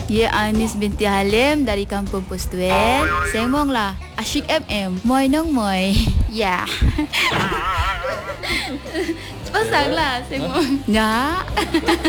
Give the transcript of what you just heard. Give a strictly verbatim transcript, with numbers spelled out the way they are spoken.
Ya, Anis binti Halim dari Kampung Postuen. Semong lah. Asyik M M. Moy nong moy. Ya. Pasang lah semong. Ya.